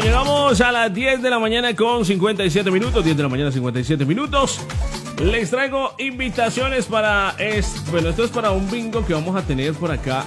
Llegamos a las 10 de la mañana con 57 minutos. 10 de la mañana, 57 minutos. Les traigo invitaciones para bueno, esto es para un bingo que vamos a tener por acá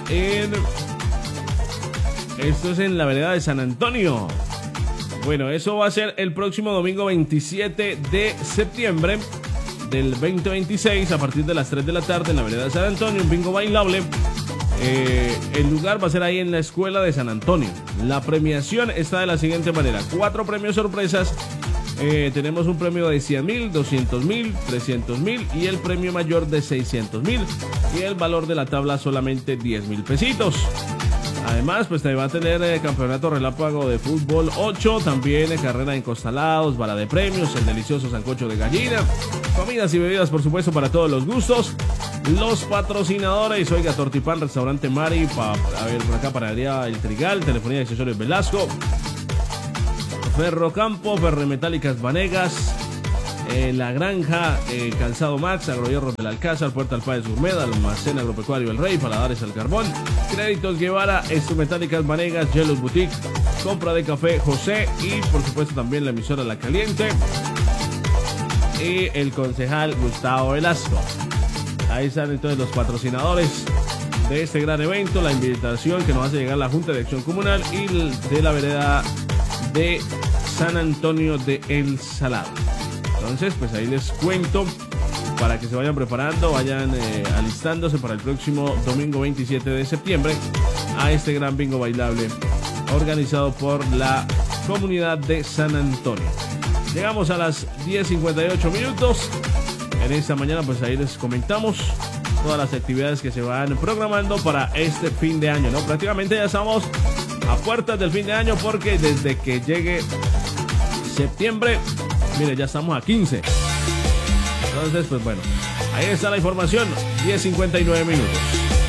esto es en la vereda de San Antonio. Bueno, eso va a ser el próximo domingo 27 de septiembre del 2026 a partir de las 3 de la tarde en la vereda de San Antonio, un bingo bailable. El lugar va a ser ahí en la escuela de San Antonio. La premiación está de la siguiente manera: 4 premios sorpresas. Tenemos un premio de 100,000, 200,000, 300,000 y el premio mayor de 600,000, y el valor de la tabla solamente 10,000 pesitos. Además, pues también va a tener campeonato relámpago de fútbol 8, también carrera en costalados, bala de premios, el delicioso sancocho de gallina, comidas y bebidas, por supuesto, para todos los gustos. Los patrocinadores: oiga, Tortipán, Restaurante Mari, por acá Panadería El Trigal, Telefonía y Accesorios Velasco, Ferrocampo, Ferremetálicas Vanegas, La Granja, Calzado Max, Agrohierros del Alcázar, Puerta Alpáez Gourmet, Almacén Agropecuario El Rey, Paladares al Carbón, Créditos Guevara, Instrumetálicas Vanegas, Yellow Boutique, Compra de Café José y por supuesto también la emisora La Caliente y el concejal Gustavo Velasco. Ahí están entonces los patrocinadores de este gran evento. La invitación que nos hace llegar la Junta de Acción Comunal y de la vereda de San Antonio de El Salado. Entonces, pues ahí les cuento para que se vayan preparando, vayan alistándose para el próximo domingo 27 de septiembre a este gran bingo bailable organizado por la comunidad de San Antonio. Llegamos a las 10:58 minutos. En esta mañana, pues ahí les comentamos todas las actividades que se van programando para este fin de año, ¿no? Prácticamente ya estamos a puertas del fin de año, porque desde que llegue septiembre, mire, ya estamos a 15. Entonces, pues bueno, ahí está la información, 10:59 minutos.